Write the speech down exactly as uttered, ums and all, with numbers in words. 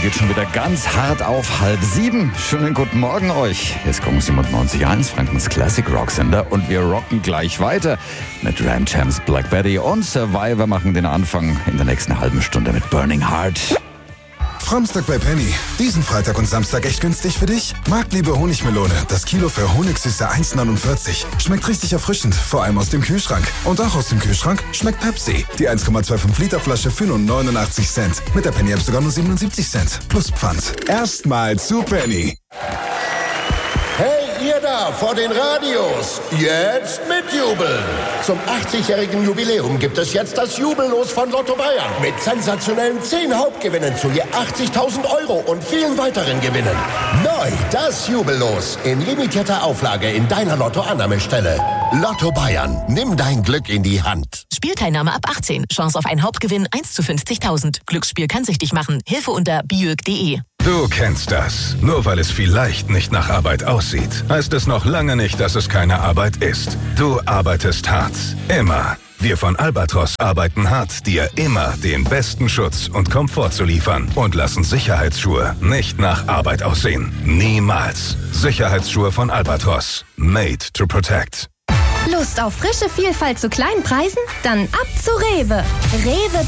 geht schon wieder ganz hart auf halb sieben. Schönen guten Morgen euch. Hier ist Kong siebenundneunzig Komma eins, Frankens Classic Rock Sender. Und wir rocken gleich weiter mit Ram Champs, Black Betty und Survivor machen den Anfang in der nächsten halben Stunde mit Burning Heart. Framstag bei Penny. Diesen Freitag und Samstag echt günstig für dich? Marktliebe Honigmelone. Das Kilo für Honigsüße eins neunundvierzig. Schmeckt richtig erfrischend, vor allem aus dem Kühlschrank. Und auch aus dem Kühlschrank schmeckt Pepsi. Die eins Komma fünfundzwanzig Liter Flasche für nur neunundachtzig Cent. Mit der Penny App sogar nur siebenundsiebzig Cent. Plus Pfand. Erstmal zu Penny. Hey, ihr da vor den Radios, jetzt mitjubeln. Zum achtzigjährigen Jubiläum gibt es jetzt das Jubellos von Lotto Bayern. Mit sensationellen zehn Hauptgewinnen zu je achtzigtausend Euro und vielen weiteren Gewinnen. Neu das Jubellos in limitierter Auflage in deiner Lotto-Annahmestelle. Lotto Bayern, nimm dein Glück in die Hand. Spielteilnahme ab achtzehn. Chance auf einen Hauptgewinn eins zu fünfzigtausend. Glücksspiel kann süchtig machen. Hilfe unter biög punkt de. Du kennst das. Nur weil es vielleicht nicht nach Arbeit aussieht, heißt es noch lange nicht, dass es keine Arbeit ist. Du arbeitest hart. Immer. Wir von Albatros arbeiten hart, dir immer den besten Schutz und Komfort zu liefern und lassen Sicherheitsschuhe nicht nach Arbeit aussehen. Niemals. Sicherheitsschuhe von Albatros. Made to protect. Lust auf frische Vielfalt zu kleinen Preisen? Dann ab zu Rewe. Rewe